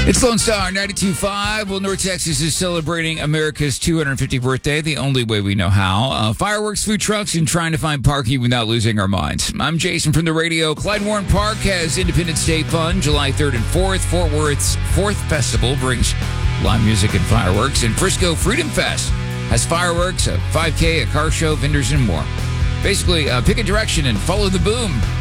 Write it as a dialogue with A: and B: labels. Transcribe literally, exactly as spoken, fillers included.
A: It's Lone Star ninety-two point five. Well, North Texas is celebrating America's two hundred fiftieth birthday the only way we know how. Uh, fireworks, food trucks, and trying to find parking without losing our minds. I'm Jason from the radio. Clyde Warren Park has Independence Day Fun July third and fourth. Fort Worth's fourth Festival brings live music and fireworks. And Frisco Freedom Fest has fireworks, a five K, a car show, vendors, and more. Basically, uh, pick a direction and follow the boom.